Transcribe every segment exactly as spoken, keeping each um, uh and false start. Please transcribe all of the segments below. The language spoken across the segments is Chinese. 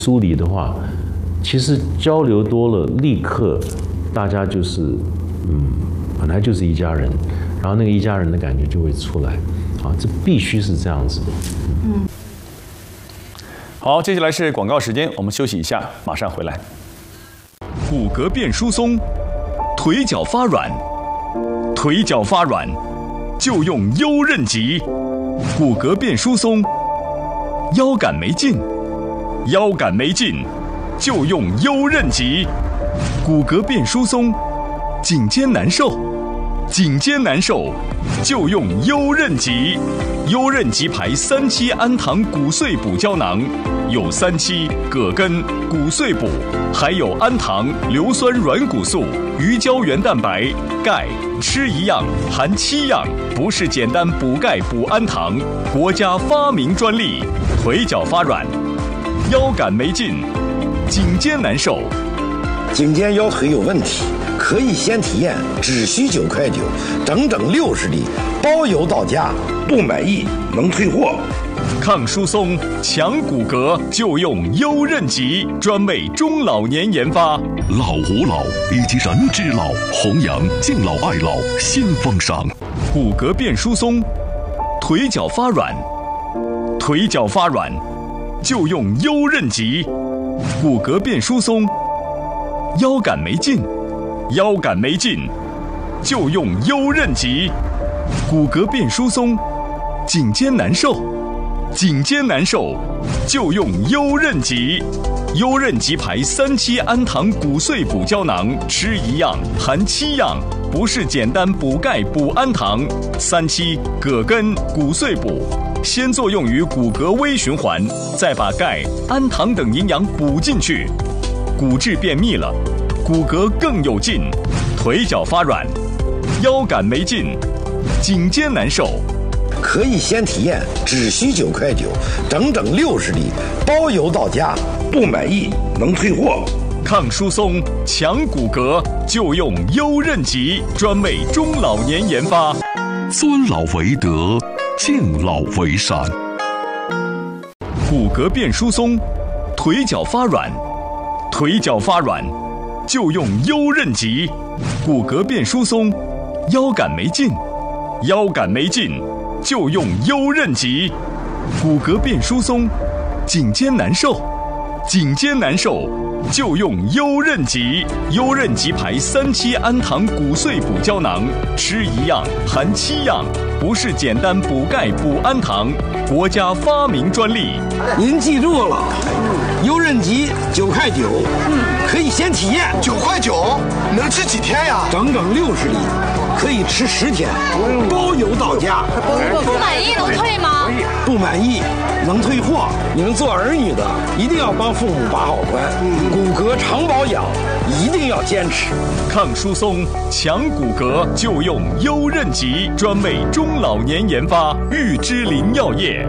疏离的话，其实交流多了，立刻大家就是嗯，本来就是一家人，然后那个一家人的感觉就会出来，啊，这必须是这样子的。嗯。 好，接下来是广告时间，我们休息一下，马上回来。骨骼变疏松，腿脚发软，腿脚发软就用优韧极。骨骼变疏松，腰杆没劲，腰杆没劲就用优韧极。骨骼变疏松，颈肩难受，颈肩难受就用优韧极。优韧极牌三七氨糖骨碎补胶囊，有三七、葛根、骨碎补，还有氨糖、硫酸软骨素、鱼胶原蛋白、钙，吃一样含七样，不是简单补钙补氨糖，国家发明专利。腿脚发软，腰杆没劲，颈肩难受， 颈肩腰腿有问题，可以先体验，只需九块九，整整六十粒，包邮到家，不满意能退货。 抗疏松、强骨骼就用优韧极，专为中老年研发。 老吾老以及人之老，弘扬敬老爱老新风尚。 骨骼变疏松，腿脚发软，腿脚发软就用优韧极。骨骼变疏松，腰杆没劲，腰杆没劲就用优韧极。骨骼变疏松，颈肩难受，颈肩难受就用优韧极。优韧极牌三七氨糖骨碎补胶囊，吃一样含七样，不是简单补钙补氨糖。三七、葛根、骨碎补，先作用于骨骼微循环，再把钙、氨糖等营养补进去，骨质变密了，骨骼更有劲，腿脚发软，腰杆没劲，颈肩难受。 可以先体验，只需九块九，整整六十粒，包邮到家，不满意能退货。 抗疏松、强骨骼就用优韧极，专为中老年研发。 尊老为德，敬老为善。 骨骼变疏松，腿脚发软，腿脚发软就用优韧极。骨骼变疏松，腰杆没劲，腰杆没劲就用优韧极。骨骼变疏松，颈肩难受，颈肩难受就用优韧极。优韧极牌三七氨糖骨碎补胶囊，吃一样含七样，不是简单补钙补氨糖，国家发明专利。 您记住了，优韧极九块九，嗯，可以先体验。 九块九能吃几天呀？ 整整六十粒，可以吃十天，包邮到家。 不满意能退吗？ 不满意能退货。你们做儿女的一定要帮父母把好关，骨骼常保养一定要坚持。 抗疏松、强骨骼就用优韧极，专为中老年研发。玉芝林药业，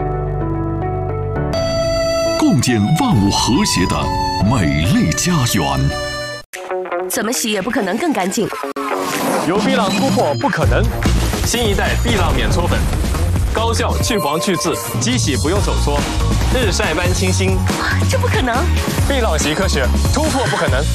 共建万物和谐的美丽家园。 怎么洗也不可能更干净。 有碧朗突破不可能，新一代碧朗免搓粉，高效去黄去渍，机洗不用手搓，日晒般清新。 这不可能！ 碧朗洗科学，突破不可能。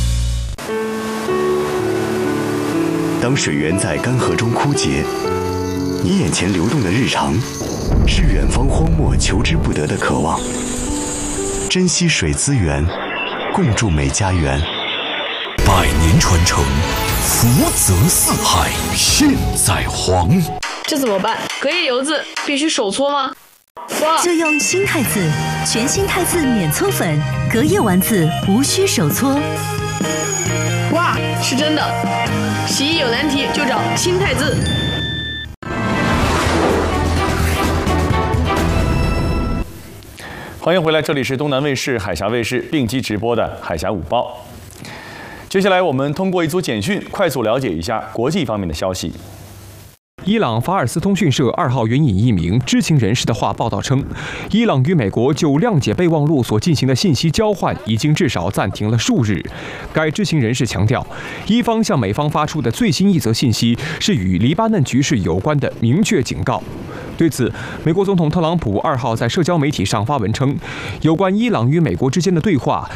当水源在干涸中枯竭，你眼前流动的日常，是远方荒漠求之不得的渴望。珍惜水资源，共筑美家园。 百年传承，福泽四海，现在黄。 这怎么办？隔夜油渍必须手搓吗？哇！ 就用新汰渍，全新汰渍免搓粉，隔夜丸子无需手搓。 哇，是真的！洗衣有难题就找新汰渍。 欢迎回来，这里是东南卫视、海峡卫视并机直播的《海峡午报》。接下来，我们通过一组简讯，快速了解一下国际方面的消息。 伊朗法尔斯通讯社二号援引一名知情人士的话报道称，伊朗与美国就谅解备忘录所进行的信息交换已经至少暂停了数日。该知情人士强调，伊方向美方发出的最新一则信息是与黎巴嫩局势有关的明确警告。对此，美国总统特朗普二号在社交媒体上发文称，有关伊朗与美国之间的对话